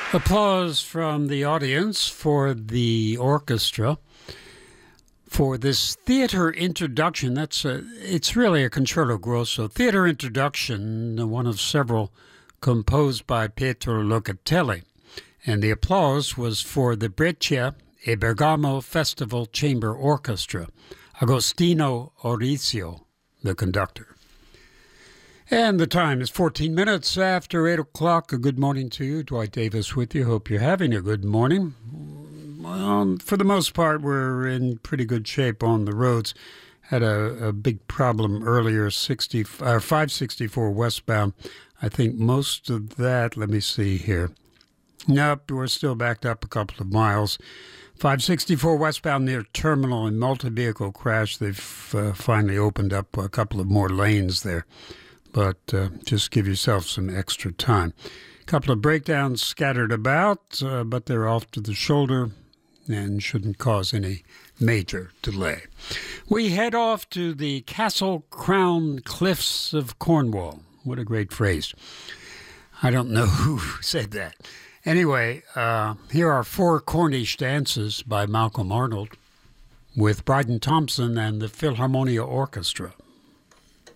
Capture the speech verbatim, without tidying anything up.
Applause from the audience for the orchestra for this theater introduction. That's a, it's really a concerto grosso theater introduction, one of several composed by Pietro Locatelli. And the applause was for the Breccia e Bergamo Festival Chamber Orchestra, Agostino Orizio, the conductor. And the time is fourteen minutes after eight o'clock. A good morning to you. Dwight Davis with you. Hope you're having a good morning. Well, for the most part, we're in pretty good shape on the roads. Had a, a big problem earlier, sixty, uh, five sixty-four westbound. I think most of that, let me see here. Nope, we're still backed up a couple of miles. five sixty-four westbound near Terminal and multi-vehicle crash. They've uh, finally opened up a couple of more lanes there. But uh, just give yourself some extra time. A couple of breakdowns scattered about, uh, but they're off to the shoulder and shouldn't cause any major delay. We head off to the Castle Crown Cliffs of Cornwall. What a great phrase. I don't know who said that. Anyway, uh, here are four Cornish dances by Malcolm Arnold with Bryden Thompson and the Philharmonia Orchestra.